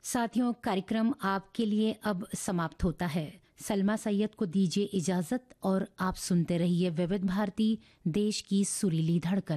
साथियों, कार्यक्रम आपके लिए अब समाप्त होता है। सलमा सैयद को दीजिए इजाजत और आप सुनते रहिए विविध भारती, देश की सुरीली धड़कन।